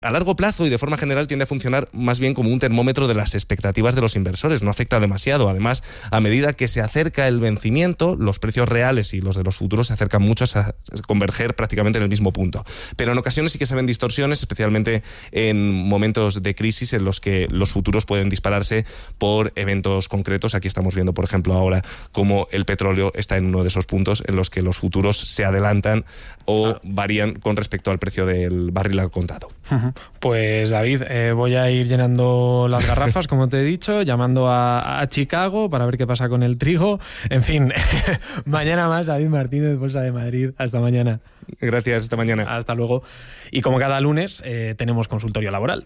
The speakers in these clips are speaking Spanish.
A largo plazo y de forma general tiende a funcionar más bien como un termómetro de las expectativas de los inversores, no afecta demasiado. Además, a medida que se acerca el vencimiento, los precios reales y los de los futuros se acercan mucho a converger prácticamente en el mismo punto. Pero en ocasiones sí que se ven distorsiones, especialmente en momentos de crisis en los que los futuros pueden dispararse por eventos concretos. Aquí estamos viendo, por ejemplo, ahora cómo el petróleo está en uno de esos puntos en los que los futuros se adelantan o varían con respecto al precio del barril al contado. Pues David, voy a ir llenando las garrafas, como te he dicho, llamando a Chicago para ver qué pasa con el trigo. En fin, mañana más, David Martínez, Bolsa de Madrid. Hasta mañana. Gracias, hasta mañana. Hasta luego. Y como cada lunes, tenemos consultorio laboral.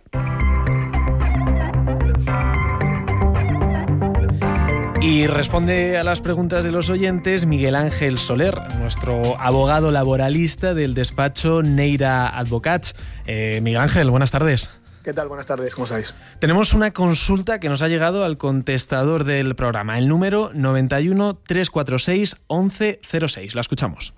Y responde a las preguntas de los oyentes Miguel Ángel Soler, nuestro abogado laboralista del despacho Neira Advocats. Miguel Ángel, buenas tardes. ¿Qué tal? Buenas tardes, ¿cómo estáis? Tenemos una consulta que nos ha llegado al contestador del programa, el número 91 346 1106. La escuchamos.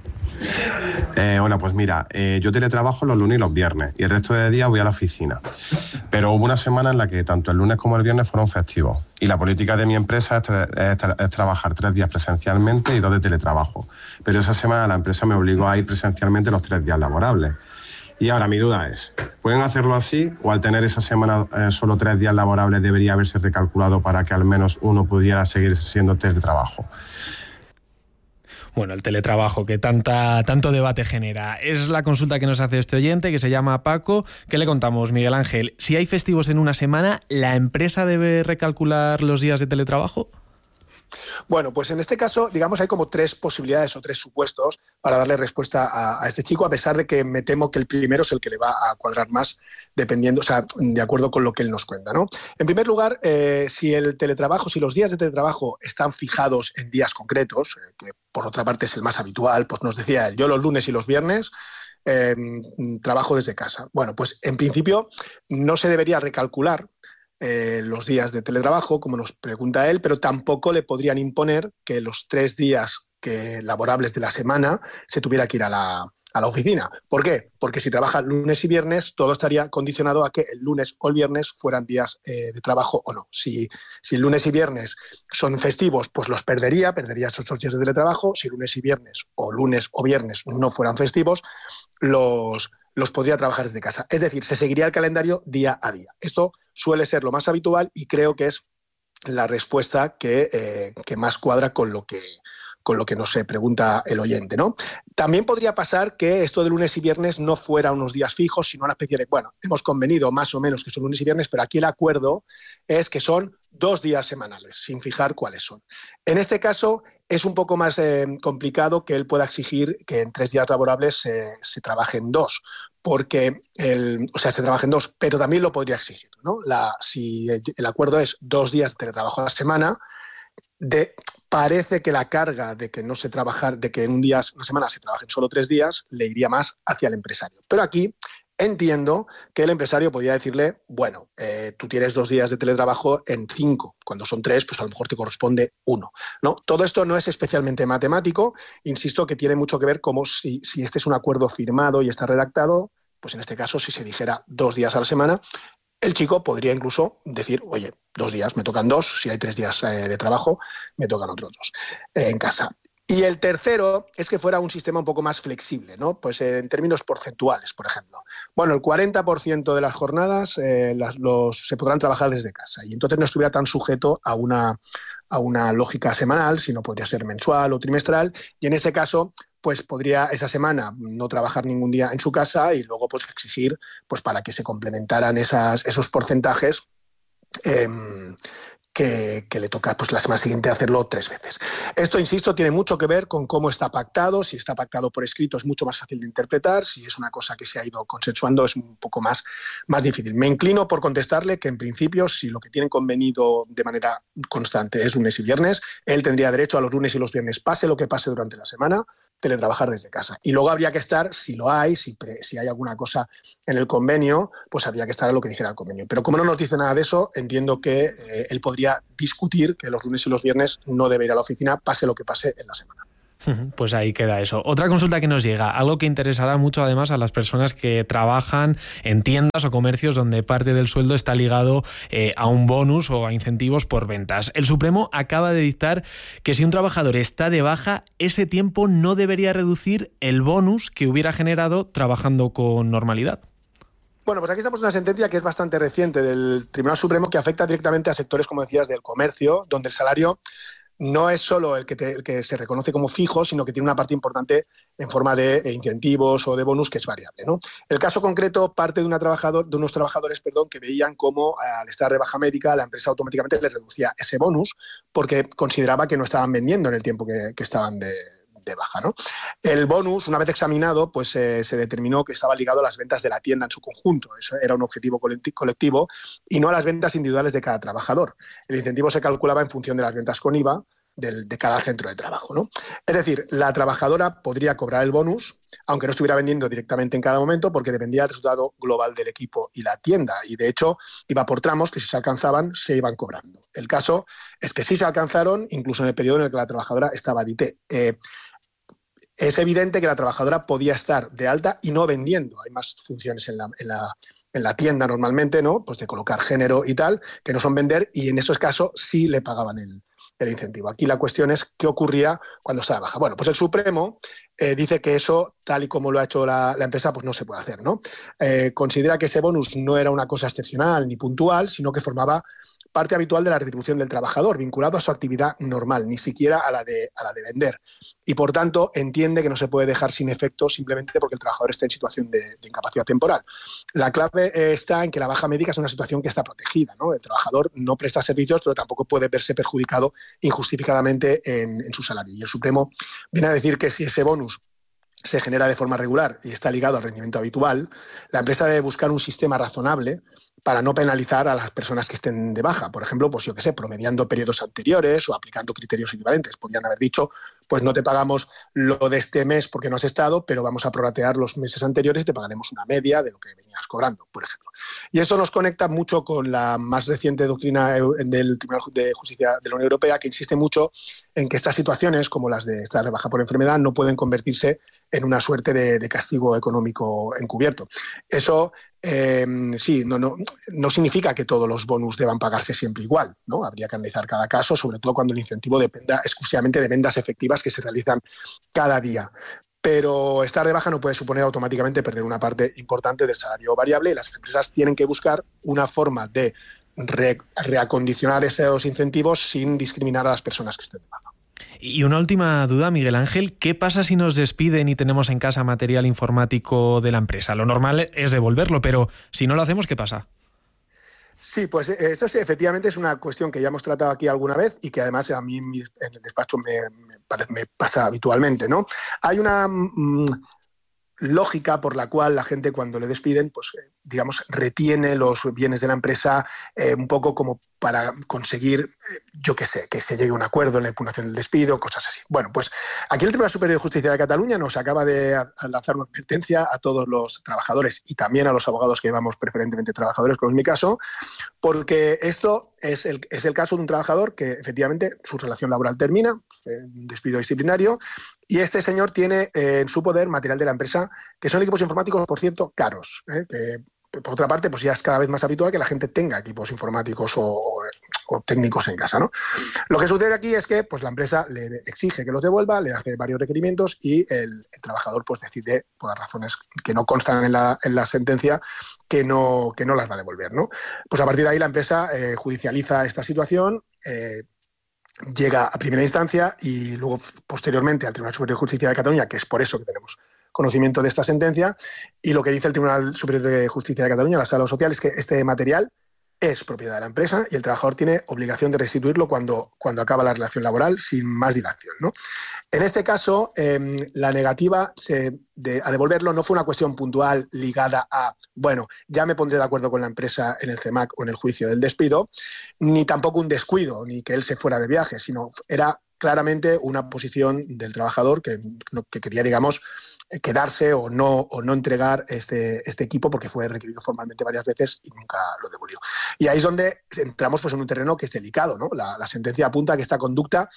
Hola, pues mira, yo teletrabajo los lunes y los viernes y el resto de días voy a la oficina. Pero hubo una semana en la que tanto el lunes como el viernes fueron festivos y la política de mi empresa es trabajar 3 días presencialmente y 2 de teletrabajo. Pero esa semana la empresa me obligó a ir presencialmente los 3 días laborables. Y ahora mi duda es, ¿pueden hacerlo así o al tener esa semana solo 3 días laborables debería haberse recalculado para que al menos uno pudiera seguir siendo teletrabajo? Bueno, el teletrabajo que tanto debate genera. Es la consulta que nos hace este oyente, que se llama Paco. ¿Qué le contamos, Miguel Ángel? Si hay festivos en una semana, ¿la empresa debe recalcular los días de teletrabajo? Bueno, pues en este caso, digamos, hay como 3 posibilidades o 3 supuestos para darle respuesta a este chico, a pesar de que me temo que el primero es el que le va a cuadrar más, dependiendo, o sea, de acuerdo con lo que él nos cuenta, ¿no? En primer lugar, si los días de teletrabajo están fijados en días concretos, que por otra parte es el más habitual, pues nos decía él, yo los lunes y los viernes trabajo desde casa. Bueno, pues en principio no se debería recalcular los días de teletrabajo, como nos pregunta él, pero tampoco le podrían imponer que los 3 días laborables de la semana se tuviera que ir a la oficina. ¿Por qué? Porque si trabaja lunes y viernes, todo estaría condicionado a que el lunes o el viernes fueran días de trabajo o no. Si el lunes y viernes son festivos, pues los perdería esos 2 días de teletrabajo. Si lunes y viernes o viernes no fueran festivos, los podría trabajar desde casa. Es decir, se seguiría el calendario día a día. Esto suele ser lo más habitual y creo que es la respuesta que más cuadra con lo que nos pregunta el oyente, ¿no? También podría pasar que esto de lunes y viernes no fuera unos días fijos, sino una especie de, bueno, hemos convenido más o menos que son lunes y viernes, pero aquí el acuerdo es que son 2 días semanales, sin fijar cuáles son. En este caso es un poco más complicado que él pueda exigir que en 3 días laborables se trabajen 2, porque se trabajen 2, pero también lo podría exigir, ¿no? Si el acuerdo es 2 días de teletrabajo a la semana, parece que la carga de que en una semana se trabajen solo 3 días le iría más hacia el empresario. Pero aquí entiendo que el empresario podría decirle, bueno, tú tienes 2 días de teletrabajo en 5, cuando son 3, pues a lo mejor te corresponde 1, ¿no? Todo esto no es especialmente matemático, insisto que tiene mucho que ver como si este es un acuerdo firmado y está redactado, pues en este caso si se dijera 2 días a la semana, el chico podría incluso decir, oye, 2 días, me tocan 2, si hay 3 días de trabajo, me tocan otros 2 en casa. Y el tercero es que fuera un sistema un poco más flexible, ¿no? Pues en términos porcentuales, por ejemplo. Bueno, el 40% de las jornadas se podrán trabajar desde casa y entonces no estuviera tan sujeto a una lógica semanal, sino podría ser mensual o trimestral, y en ese caso pues podría esa semana no trabajar ningún día en su casa y luego pues exigir pues para que se complementaran esos porcentajes que le toca pues la semana siguiente hacerlo 3 veces. Esto, insisto, tiene mucho que ver con cómo está pactado. Si está pactado por escrito es mucho más fácil de interpretar. Si es una cosa que se ha ido consensuando es un poco más difícil. Me inclino por contestarle que en principio si lo que tienen convenido de manera constante es lunes y viernes, él tendría derecho a los lunes y los viernes, pase lo que pase durante la semana, teletrabajar desde casa. Y luego habría que estar, si lo hay, si hay alguna cosa en el convenio, pues habría que estar a lo que dijera el convenio. Pero como no nos dice nada de eso, entiendo que él podría discutir que los lunes y los viernes no debe ir a la oficina, pase lo que pase en la semana. Pues ahí queda eso. Otra consulta que nos llega, algo que interesará mucho además a las personas que trabajan en tiendas o comercios donde parte del sueldo está ligado a un bonus o a incentivos por ventas. El Supremo acaba de dictar que si un trabajador está de baja, ese tiempo no debería reducir el bonus que hubiera generado trabajando con normalidad. Bueno, pues aquí estamos en una sentencia que es bastante reciente del Tribunal Supremo que afecta directamente a sectores, como decías, del comercio, donde el salario no es solo el que se reconoce como fijo, sino que tiene una parte importante en forma de incentivos o de bonus que es variable, ¿no? El caso concreto parte de unos trabajadores que veían cómo al estar de baja médica la empresa automáticamente les reducía ese bonus porque consideraba que no estaban vendiendo en el tiempo que estaban de baja, ¿no? El bonus, una vez examinado, pues se determinó que estaba ligado a las ventas de la tienda en su conjunto. Eso era un objetivo colectivo y no a las ventas individuales de cada trabajador. El incentivo se calculaba en función de las ventas con IVA de cada centro de trabajo, ¿no? Es decir, la trabajadora podría cobrar el bonus, aunque no estuviera vendiendo directamente en cada momento, porque dependía del resultado global del equipo y la tienda. Y de hecho, iba por tramos que si se alcanzaban, se iban cobrando. El caso es que sí se alcanzaron, incluso en el periodo en el que la trabajadora estaba de IT. Es evidente que la trabajadora podía estar de alta y no vendiendo. Hay más funciones en la tienda normalmente, ¿no? Pues de colocar género y tal, que no son vender, y en esos casos sí le pagaban el incentivo. Aquí la cuestión es qué ocurría cuando estaba baja. Bueno, pues el Supremo dice que eso, tal y como lo ha hecho la empresa, pues no se puede hacer, ¿no? Considera que ese bonus no era una cosa excepcional ni puntual, sino que formaba parte habitual de la retribución del trabajador, vinculado a su actividad normal, ni siquiera a la de vender. Y por tanto, entiende que no se puede dejar sin efecto simplemente porque el trabajador esté en situación de incapacidad temporal. La clave está en que la baja médica es una situación que está protegida, ¿no? El trabajador no presta servicios, pero tampoco puede verse perjudicado injustificadamente en su salario. Y el Supremo viene a decir que si ese bonus se genera de forma regular y está ligado al rendimiento habitual, la empresa debe buscar un sistema razonable para no penalizar a las personas que estén de baja. Por ejemplo, pues yo qué sé, promediando periodos anteriores o aplicando criterios equivalentes. Podrían haber dicho, pues no te pagamos lo de este mes porque no has estado, pero vamos a prorratear los meses anteriores y te pagaremos una media de lo que venías cobrando, por ejemplo. Y eso nos conecta mucho con la más reciente doctrina del Tribunal de Justicia de la Unión Europea, que insiste mucho en que estas situaciones, como las de estar de baja por enfermedad, no pueden convertirse en una suerte de castigo económico encubierto. Eso sí, no significa que todos los bonus deban pagarse siempre igual, ¿no? Habría que analizar cada caso, sobre todo cuando el incentivo dependa exclusivamente de ventas efectivas que se realizan cada día. Pero estar de baja no puede suponer automáticamente perder una parte importante del salario variable y las empresas tienen que buscar una forma de reacondicionar esos incentivos sin discriminar a las personas que estén de baja. Y una última duda, Miguel Ángel, ¿qué pasa si nos despiden y tenemos en casa material informático de la empresa? Lo normal es devolverlo, pero si no lo hacemos, ¿qué pasa? Sí, pues esto sí, efectivamente es una cuestión que ya hemos tratado aquí alguna vez y que además a mí en el despacho me pasa habitualmente, ¿no? Hay una lógica por la cual la gente cuando le despiden, pues digamos, retiene los bienes de la empresa un poco como para conseguir, yo qué sé, que se llegue a un acuerdo en la impugnación del despido, cosas así. Bueno, pues aquí el Tribunal Superior de Justicia de Cataluña nos acaba de lanzar una advertencia a todos los trabajadores y también a los abogados que llevamos preferentemente trabajadores, como es mi caso, porque esto es el caso de un trabajador que efectivamente su relación laboral termina, un despido disciplinario, y este señor tiene en su poder material de la empresa, que son equipos informáticos, por cierto, caros, que por otra parte, pues ya es cada vez más habitual que la gente tenga equipos informáticos o técnicos en casa, ¿no? Lo que sucede aquí es que pues la empresa le exige que los devuelva, le hace varios requerimientos y el trabajador pues decide, por las razones que no constan en la sentencia, que no las va a devolver, ¿no? Pues a partir de ahí la empresa judicializa esta situación, llega a primera instancia y luego posteriormente al Tribunal Superior de Justicia de Cataluña, que es por eso que tenemos conocimiento de esta sentencia, y lo que dice el Tribunal Superior de Justicia de Cataluña, la Sala Social, es que este material es propiedad de la empresa y el trabajador tiene obligación de restituirlo cuando acaba la relación laboral sin más dilación, ¿no? En este caso, la negativa a devolverlo no fue una cuestión puntual ligada a, bueno, ya me pondré de acuerdo con la empresa en el CEMAC o en el juicio del despido, ni tampoco un descuido, ni que él se fuera de viaje, sino era claramente una posición del trabajador que quería, digamos, quedarse o no entregar este equipo porque fue requerido formalmente varias veces y nunca lo devolvió. Y ahí es donde entramos pues en un terreno que es delicado, ¿no? La sentencia apunta que esta conducta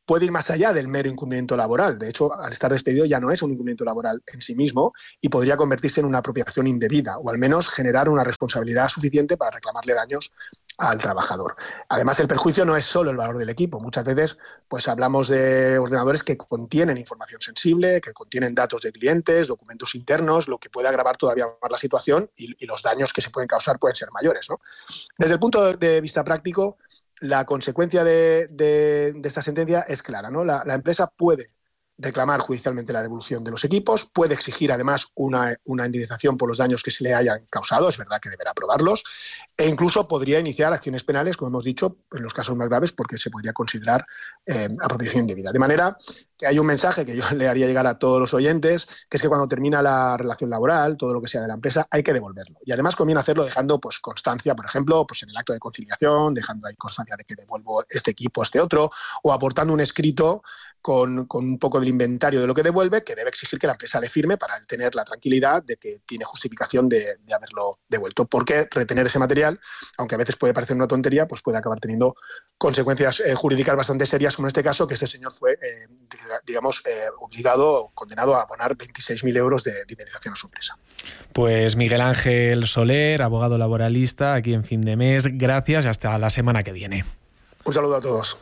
puede ir más allá del mero incumplimiento laboral. De hecho, al estar despedido ya no es un incumplimiento laboral en sí mismo y podría convertirse en una apropiación indebida o al menos generar una responsabilidad suficiente para reclamarle daños al trabajador. Además, el perjuicio no es solo el valor del equipo. Muchas veces pues hablamos de ordenadores que contienen información sensible, que contienen datos de clientes, documentos internos, lo que puede agravar todavía más la situación y los daños que se pueden causar pueden ser mayores, ¿no? Desde el punto de vista práctico, la consecuencia de esta sentencia es clara, ¿no? La empresa puede reclamar judicialmente la devolución de los equipos, puede exigir además una indemnización por los daños que se le hayan causado, es verdad que deberá probarlos, e incluso podría iniciar acciones penales, como hemos dicho, en los casos más graves, porque se podría considerar apropiación indebida. De manera que hay un mensaje que yo le haría llegar a todos los oyentes, que es que cuando termina la relación laboral, todo lo que sea de la empresa, hay que devolverlo. Y además conviene hacerlo dejando pues constancia, por ejemplo, pues en el acto de conciliación, dejando ahí constancia de que devuelvo este equipo, este otro, o aportando un escrito con un poco del inventario de lo que devuelve, que debe exigir que la empresa le firme para tener la tranquilidad de que tiene justificación de haberlo devuelto. Porque retener ese material, aunque a veces puede parecer una tontería, pues puede acabar teniendo consecuencias jurídicas bastante serias, como en este caso, que este señor fue, obligado o condenado a abonar 26.000 euros de indemnización a su empresa. Pues Miguel Ángel Soler, abogado laboralista, aquí en Fin de Mes. Gracias y hasta la semana que viene. Un saludo a todos.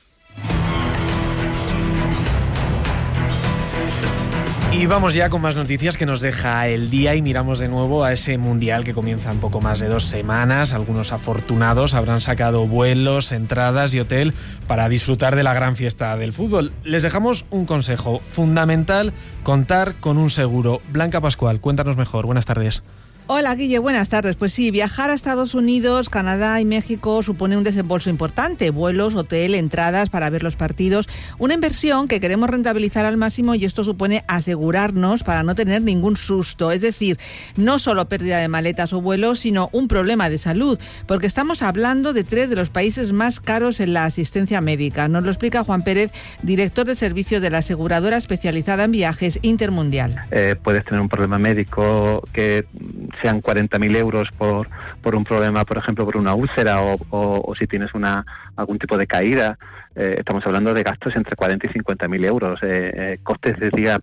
Y vamos ya con más noticias que nos deja el día y miramos de nuevo a ese mundial que comienza en poco más de 2 semanas. Algunos afortunados habrán sacado vuelos, entradas y hotel para disfrutar de la gran fiesta del fútbol. Les dejamos un consejo fundamental: contar con un seguro. Blanca Pascual, cuéntanos mejor. Buenas tardes. Hola, Guille, buenas tardes. Pues sí, viajar a Estados Unidos, Canadá y México supone un desembolso importante. Vuelos, hotel, entradas para ver los partidos. Una inversión que queremos rentabilizar al máximo y esto supone asegurarnos para no tener ningún susto. Es decir, no solo pérdida de maletas o vuelos, sino un problema de salud. Porque estamos hablando de 3 de los países más caros en la asistencia médica. Nos lo explica Juan Pérez, director de servicios de la aseguradora especializada en viajes Intermundial. Puedes tener un problema médico que sean 40.000 euros por un problema, por ejemplo, por una úlcera o si tienes algún tipo de caída. Estamos hablando de gastos entre 40 y 50.000 euros. Costes de día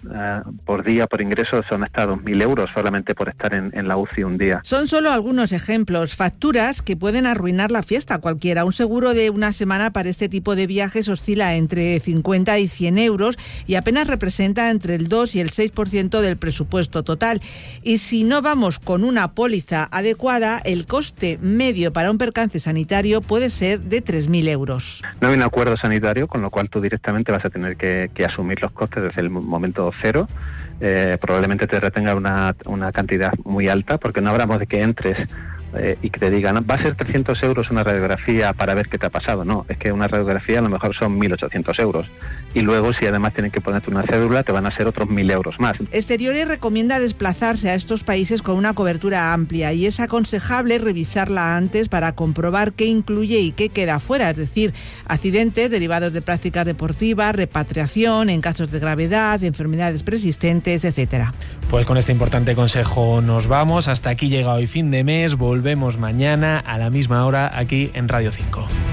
por ingreso son hasta 2.000 euros solamente por estar en la UCI un día. Son solo algunos ejemplos, facturas que pueden arruinar la fiesta cualquiera. Un seguro de una semana para este tipo de viajes oscila entre 50 y 100 euros y apenas representa entre el 2 y el 6% del presupuesto total. Y si no vamos con una póliza adecuada, el coste medio para un percance sanitario puede ser de 3.000 euros. No hay un acuerdo sanitario, con lo cual tú directamente vas a tener que asumir los costes desde el momento cero. Probablemente te retenga una cantidad muy alta, porque no hablamos de que entres y que te digan, va a ser 300 euros una radiografía para ver qué te ha pasado. No, es que una radiografía a lo mejor son 1.800 euros. Y luego, si además tienen que ponerte una cédula, te van a ser otros 1.000 euros más. Exteriores recomienda desplazarse a estos países con una cobertura amplia y es aconsejable revisarla antes para comprobar qué incluye y qué queda fuera, es decir, accidentes derivados de prácticas deportivas, repatriación en casos de gravedad, enfermedades persistentes, etcétera. Pues con este importante consejo nos vamos. Hasta aquí llega hoy Fin de Mes. Volvemos mañana a la misma hora aquí en Radio 5.